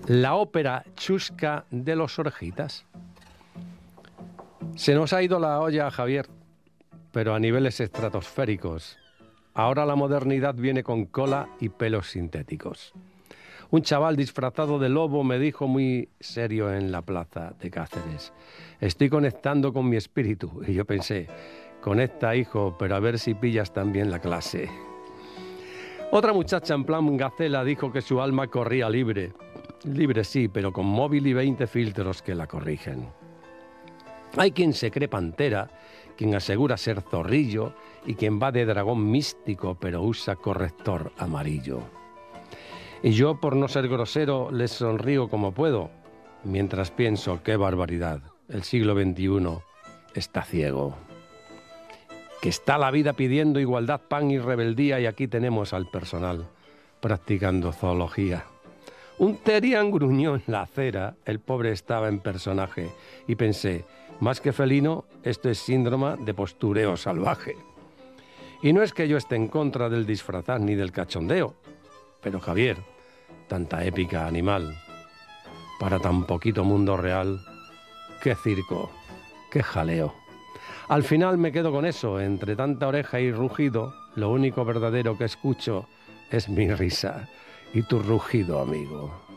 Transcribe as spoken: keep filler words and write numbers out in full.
la ópera chusca de los Orejitas. Se nos ha ido la olla, Javier, pero a niveles estratosféricos. Ahora la modernidad viene con cola y pelos sintéticos. Un chaval disfrazado de lobo me dijo muy serio en la plaza de Cáceres: estoy conectando con mi espíritu. Y yo pensé: conecta, hijo, pero a ver si pillas también la clase. Otra muchacha en plan gacela dijo que su alma corría libre. Libre sí, pero con móvil y veinte filtros que la corrigen. Hay quien se cree pantera, quien asegura ser zorrillo y quien va de dragón místico pero usa corrector amarillo. Y yo, por no ser grosero, les sonrío como puedo, mientras pienso: qué barbaridad, el siglo veintiuno está ciego. Que está la vida pidiendo igualdad, pan y rebeldía, y aquí tenemos al personal practicando zoología. Un terián gruñó en la acera, el pobre estaba en personaje, y pensé: más que felino, esto es síndrome de postureo salvaje. Y no es que yo esté en contra del disfrazar ni del cachondeo, pero Javier, tanta épica animal, para tan poquito mundo real, qué circo, qué jaleo. Al final me quedo con eso: entre tanta oreja y rugido, lo único verdadero que escucho es mi risa y tu rugido, amigo.